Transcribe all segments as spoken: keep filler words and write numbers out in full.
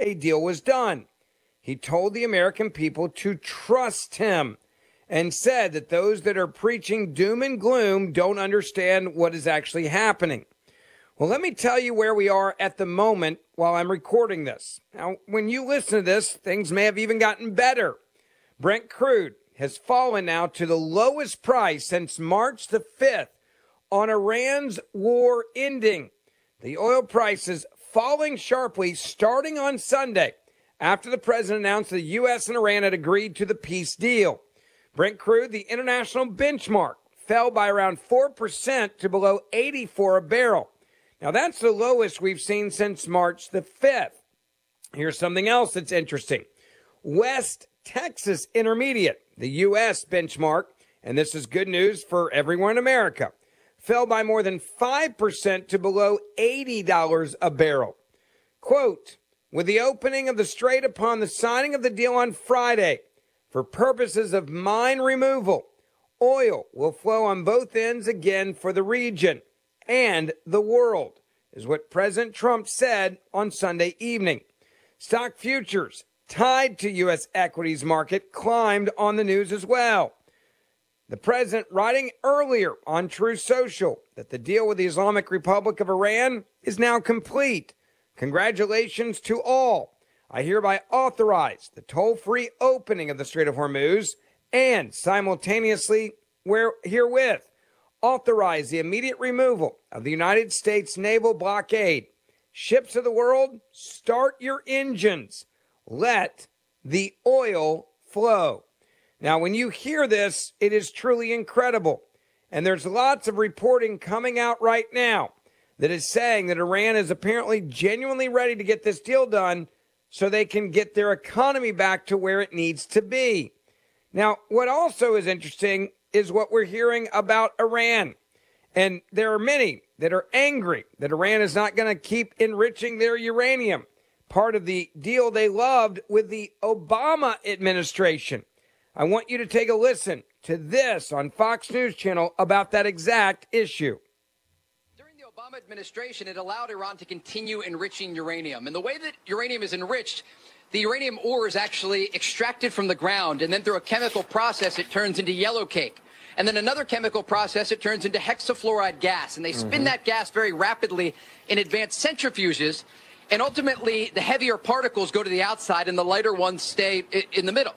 a deal was done. He told the American people to trust him and said that those that are preaching doom and gloom don't understand what is actually happening. Well, let me tell you where we are at the moment while I'm recording this. Now, when you listen to this, things may have even gotten better. Brent crude has fallen now to the lowest price since March the fifth on Iran's war ending. The oil prices falling sharply starting on Sunday after the president announced the U S and Iran had agreed to the peace deal. Brent crude, the international benchmark, fell by around four percent to below eighty-four a barrel. Now, that's the lowest we've seen since March the fifth. Here's something else that's interesting. West Texas Intermediate, the U S benchmark, and this is good news for everyone in America, fell by more than five percent to below eighty dollars a barrel. Quote, with the opening of the strait upon the signing of the deal on Friday, for purposes of mine removal, oil will flow on both ends again for the region and the world, is what President Trump said on Sunday evening. Stock futures tied to U S equities market climbed on the news as well. The president writing earlier on Truth Social that the deal with the Islamic Republic of Iran is now complete. Congratulations to all. I hereby authorize the toll-free opening of the Strait of Hormuz and simultaneously where herewith authorize the immediate removal of the United States naval blockade. Ships of the world, start your engines. Let the oil flow. Now, when you hear this, it is truly incredible. And there's lots of reporting coming out right now that is saying that Iran is apparently genuinely ready to get this deal done so they can get their economy back to where it needs to be. Now, what also is interesting is what we're hearing about Iran. And there are many that are angry that Iran is not going to keep enriching their uranium, part of the deal they loved with the Obama administration. I want you to take a listen to this on Fox News Channel about that exact issue. During the Obama administration, it allowed Iran to continue enriching uranium. And the way that uranium is enriched, the uranium ore is actually extracted from the ground, and then through a chemical process, it turns into yellow cake. And then another chemical process, it turns into hexafluoride gas. And they spin mm-hmm. that gas very rapidly in advanced centrifuges. And ultimately, the heavier particles go to the outside and the lighter ones stay in the middle.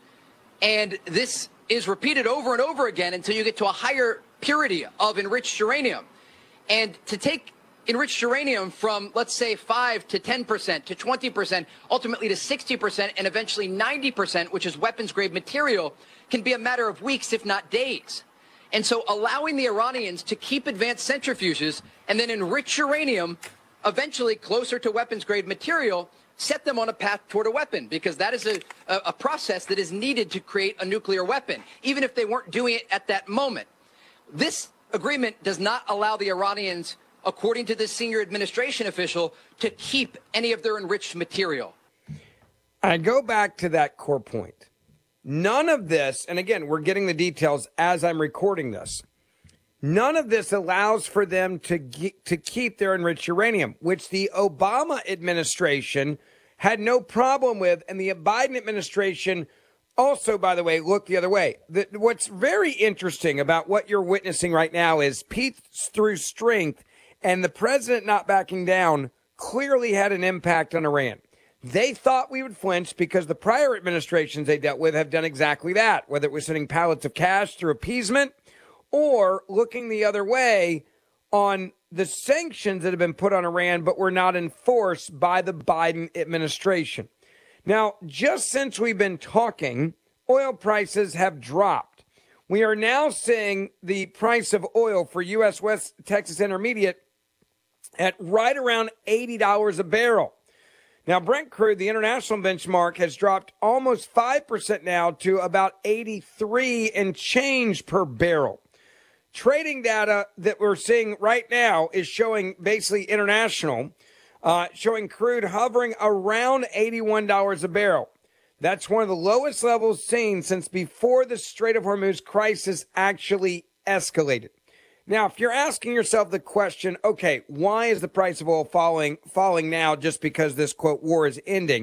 And this is repeated over and over again until you get to a higher purity of enriched uranium. And to take enriched uranium from, let's say, five to ten percent to twenty percent, ultimately to sixty percent, and eventually ninety percent, which is weapons-grade material, can be a matter of weeks, if not days. And so allowing the Iranians to keep advanced centrifuges and then enrich uranium, eventually closer to weapons-grade material, set them on a path toward a weapon, because that is a, a, a process that is needed to create a nuclear weapon, even if they weren't doing it at that moment. This agreement does not allow the Iranians, according to this senior administration official, to keep any of their enriched material. I go back to that core point. None of this, and again, we're getting the details as I'm recording this, none of this allows for them to ge- to keep their enriched uranium, which the Obama administration had no problem with, and the Biden administration also, by the way, looked the other way. The, what's very interesting about what you're witnessing right now is peace through strength, and the president not backing down clearly had an impact on Iran. They thought we would flinch because the prior administrations they dealt with have done exactly that, whether it was sending pallets of cash through appeasement or looking the other way on the sanctions that have been put on Iran but were not enforced by the Biden administration. Now, just since we've been talking, oil prices have dropped. We are now seeing the price of oil for U S West Texas Intermediate at right around eighty dollars a barrel. Now, Brent crude, the international benchmark, has dropped almost five percent now to about eighty-three and change per barrel. Trading data that we're seeing right now is showing basically international, uh, showing crude hovering around eighty-one dollars a barrel. That's one of the lowest levels seen since before the Strait of Hormuz crisis actually escalated. Now, if you're asking yourself the question, okay, why is the price of oil falling falling now just because this, quote, war is ending?